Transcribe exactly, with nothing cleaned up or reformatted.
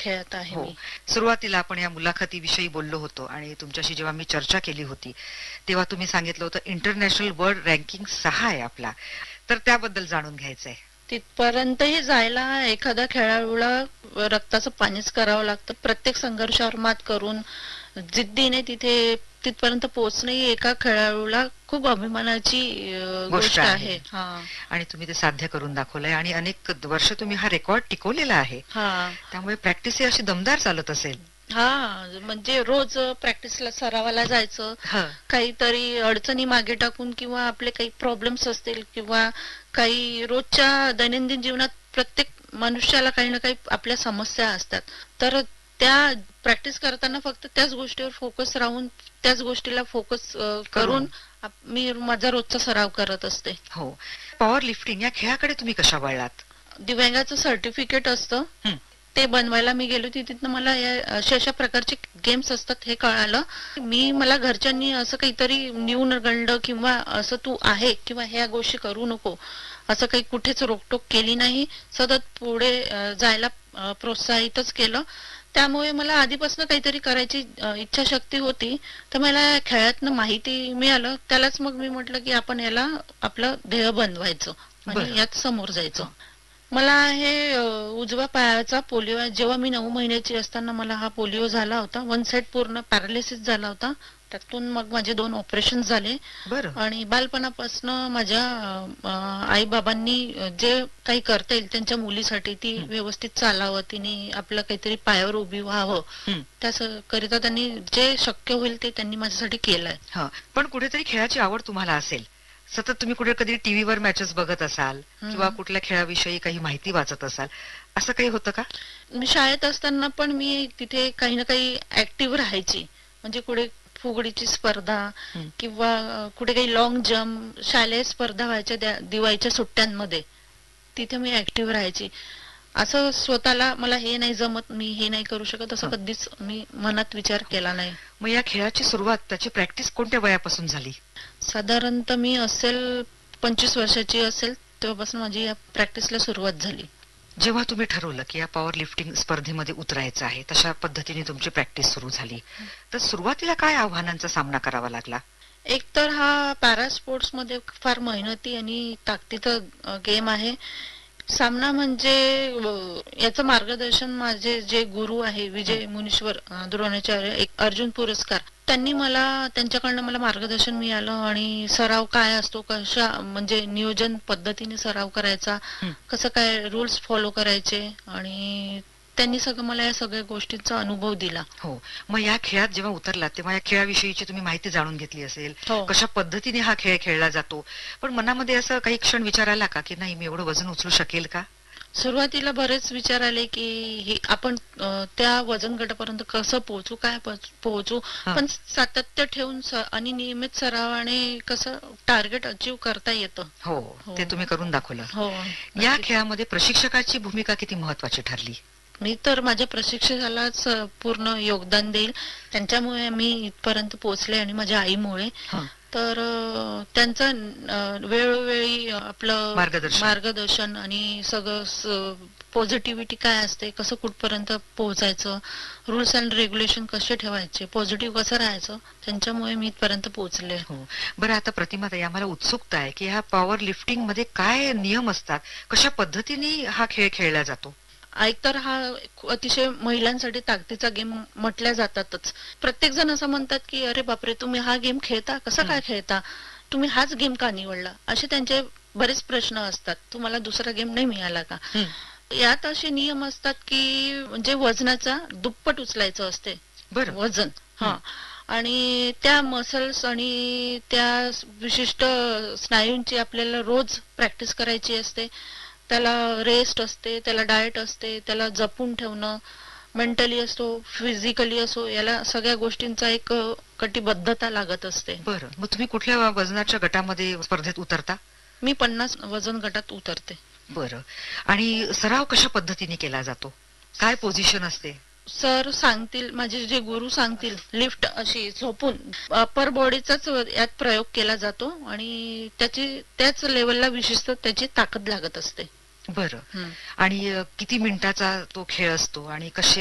खेळत आहे हो, मी. सुरुवातीला आपण या मुलाखतीविषयी बोललो होतो आणि तुमच्याशी जेव्हा मी चर्चा केली होती तेव्हा तुम्ही सांगितलं होतं इंटरनॅशनल वर्ल्ड रँकिंग सहा आहे आपला, तर त्याबद्दल जाणून घ्यायचंय. तिथपर्यंतही जायला एखाद्या खेळाडूला रक्ताचं पाणीच करावं लागतं. प्रत्येक संघर्षावर मात करून जिद्दीने तिथे तिथपर्यंत पोहोचणे ही एका खेळाडूला खूप अभिमानाची अ, गोष्ट गोष्ट आहे आहे. हा आणि तुम्ही ते साध्य करून दाखवलंय आणि अनेक वर्ष तुम्ही हा रेकॉर्ड टिकवलेला आहे. हा त्यामुळे प्रॅक्टिस ही अशी दमदार चालत असेल. हा म्हणजे रोज प्रॅक्टिसला सरावाला जायचं. हं, काहीतरी अडचणी मागे टाकून किंवा आपले काही प्रॉब्लेम्स असतील किंवा काही रोजच्या दैनंदिन जीवनात प्रत्येक मनुष्याला काही ना काही आपल्या समस्या असतात. तर त्या प्रॅक्टिस करताना फक्त त्याच गोष्टीवर फोकस राहून त्याच गोष्टीला फोकस करून करून आप- मी माझा रोजचा सराव करत असते. हो. पॉवर लिफ्टिंग या खेळाकडे तुम्ही कशा वळलात? दिव्यांगाचं सर्टिफिकेट असतं हं, ते बनवायला मी गेली होती. तिथनं मला या अशा अशा प्रकारचे गेम्स असतात हे कळालं. मी मला घरच्यांनी असं काहीतरी न्यूनगंड किंवा असं तू आहे किंवा ह्या गोष्टी करू नको असं काही कुठेच रोकटोक केली नाही. सतत पुढे अ, जायला अ, प्रोत्साहितच केलं. त्यामुळे मला आधीपासून काहीतरी करायची अ, इच्छाशक्ती होती. तर मला खेळातनं माहिती मिळालं. त्यालाच मग मी म्हटलं की आपण याला आपलं ध्येय बनवायचं आणि बरं. यात समोर जायचं. हं, मला हे अ, उजव्या पायाचा पोलिओ आहे. जेव्हा मी नऊ महिन्याची असताना मला हा पोलिओ झाला होता. वन साइड पूर्ण पॅरालिसिस झाला होता. त्यातून मग माझे दोन ऑपरेशन झाले बरं. आणि बालपणापासून माझ्या आई बाबांनी जे काही करता येईल त्यांच्या मुलीसाठी ती हं, व्यवस्थित चालावं, तिने आपलं काहीतरी पायावर उभी व्हावं, हं, त्याकरिता त्यांनी जे शक्य होईल ते त्यांनी माझ्यासाठी केलंय. हं. पण कुठेतरी खेळाची आवड तुम्हाला असेल. सतत तुम्ही कुठे कधी टीव्हीवर मॅचेस बघत असाल किंवा हम्म. कुठल्या खेळाविषयी काही माहिती वाचत असाल. असं काही होतं का? मी शाळेत असताना पण मी तिथे काही ना काही ऍक्टिव्ह राहायची. म्हणजे कुठे फुगडीची स्पर्धा हं, किंवा अ, कुठे काही लॉंग जम्प शालेय स्पर्धा व्हायच्या त्या दिवाळीच्या सुट्ट्यांमध्ये तिथे मी ऍक्टिव्ह राहायची. असं स्वतःला मला हे नाही जमत, मी हे नाही करू शकत असं हं. कधीच मी मनात विचार केला नाही. मग या खेळाची सुरुवात, त्याची प्रॅक्टिस कोणत्या वयापासून झाली? साधारणतः मी असेल पंचवीस वर्षाची असेल तेव्हापासून माझी या प्रॅक्टिसला सुरुवात झाली. जेव्हा तुम्ही ठरवलं की या पॉवर लिफ्टिंग स्पर्धेमध्ये उतरायचं आहे, तशा पद्धतीने तुमची प्रॅक्टिस सुरू झाली. तर सुरुवातीला काय आव्हानांचा सामना करावा लागला? एक तर हा पॅरा स्पोर्ट्स मध्ये फार मेहनती आणि ताकदीचा गेम आहे. सामना म्हणजे अ, याचं मार्गदर्शन माझे जे गुरु आहे हं, विजय मुनीश्वर अ, द्रोणाचार्य एक अर्जुन पुरस्कार त्यांनी मला त्यांच्याकडनं मला मार्गदर्शन मिळालं आणि सराव काय असतो कशा म्हणजे नियोजन पद्धतीने सराव करायचा, हं. कसं काय रूल्स फॉलो करायचे आणि त्यांनी सगळं मला या सगळ्या गोष्टींचा अनुभव दिला. हो. मग या खेळात जेव्हा उतरलात तेव्हा या खेळाविषयीची तुम्ही माहिती जाणून घेतली असेल. हो. कशा पद्धतीने हा खेळ खेळला जातो. पण मनामध्ये असं काही क्षण विचार आला का की नाही मी एवढं वजन उचलू शकेल का? सुरुवातीला बरेच विचार आले की हे आपण अ, त्या वजन गटापर्यंत कसं पोहोचू काय पोच- पोहोचू. हं. पण सातत्य ठेवून स- आणि नियमित सरावाने कसं टार्गेट अचीव करता येतं. हो, हो ते तुम्ही करून दाखवलं. हो या नक्कीच. खेळामध्ये प्रशिक्षकाची भूमिका किती महत्वाची ठरली? मी तर माझ्या प्रशिक्षकालाच अ, पूर्ण योगदान देईल. त्यांच्यामुळे मी इथपर्यंत पोहोचले आणि माझ्या आईमुळे. हं. तर अ, त्यांचं अ, वेळोवेळी आपलं मार्गदर्शन. मार्गदर्शन आणि सगळं पॉझिटिव्हिटी काय असते, कसं कुठपर्यंत पोहोचायचं, रूल्स अँड रेग्युलेशन कसे ठेवायचे, पॉझिटिव्ह कसं राहायचं, त्यांच्यामुळे मी इथपर्यंत पोहोचले. हो. बरं आता प्रतिमाताई आम्हाला उत्सुकता आहे की ह्या पॉवर लिफ्टिंग मध्ये काय नियम असतात? कशा पद्धतीने हा खेळ खेळला जातो? एकतर हा अतिशय महिलांसाठी ताकदीचा गेम म्हटल्या जातातच. प्रत्येक जण असं म्हणतात की अरे बापरे तुम्ही हा गेम खेळता, कसा हं, काय खेळता, तुम्ही हाच गेम का निवडला, असे त्यांचे बरेच प्रश्न असतात. तुम्हाला दुसरा गेम नाही मिळाला का. हं. यात असे नियम असतात की म्हणजे वजनाचा दुप्पट उचलायचं असते बरं. वजन. हं. हा आणि त्या मसल्स आणि त्या विशिष्ट स्नायूंची आपल्याला रोज प्रॅक्टिस करायची असते. त्याला रेस्ट असते, त्याला डाएट असते, त्याला जपून ठेवणं मेंटली असो फिजिकली असो, याला सगळ्या गोष्टींचा एक अ, कटिबद्धता लागत असते. बरं. मग तुम्ही कुठल्या वजनाच्या गटामध्ये स्पर्धेत उतरता? मी पन्नास वजन गटात उतरते. बरं. आणि सराव कशा पद्धतीने केला जातो? काय पोझिशन असते? सर सांगतील, माझे जे गुरु सांगतील, लिफ्ट अशी झोपून अप्पर बॉडीचाच यात प्रयोग केला जातो आणि त्याची त्याच लेवलला विशिष्ट त्याची ताकद लागत असते. बरं. हम्म. आणि अ, किती मिनिटाचा तो खेळ असतो आणि कसे